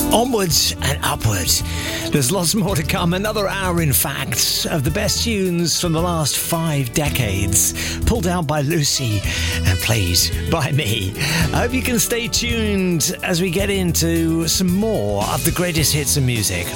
Onwards and upwards. There's lots more to come. Another hour, in fact, of the best tunes from the last 5 decades, pulled out by Lucy and played by me. I hope you can stay tuned as we get into some more of the greatest hits of music.